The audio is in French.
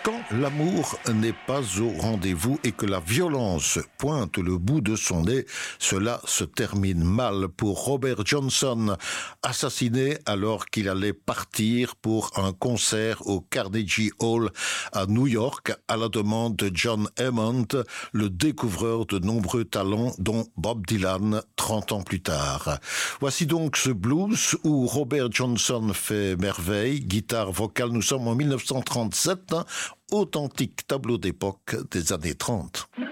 Quand l'amour n'est pas au rendez-vous et que la violence pointe le bout de son nez, cela se termine mal pour Robert Johnson, assassiné alors qu'il allait partir pour un concert au Carnegie Hall à New York à la demande de John Hammond, le découvreur de nombreux talents dont Bob Dylan 30 ans plus tard. Voici donc ce blues où Robert Johnson fait merveille, guitare vocale. Nous sommes en 1937, authentique tableau d'époque des années 30.